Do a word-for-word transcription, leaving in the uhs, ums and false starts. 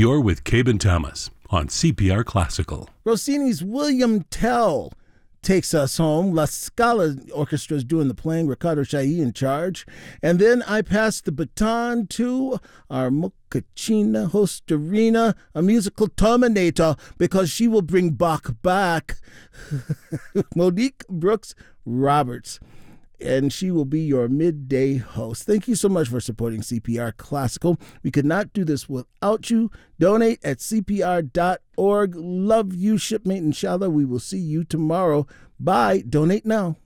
You're with Cabe and Thomas on C P R Classical. Rossini's William Tell takes us home. La Scala Orchestra is doing the playing, Riccardo Chailly in charge. And then I pass the baton to our Mochaccina Hostarina, a musical terminator, because she will bring Bach back, Monique Brooks Roberts. And she will be your midday host. Thank you so much for supporting C P R Classical. We could not do this without you. Donate at C P R dot org. Love you, shipmate, inshallah. We will see you tomorrow. Bye. Donate now.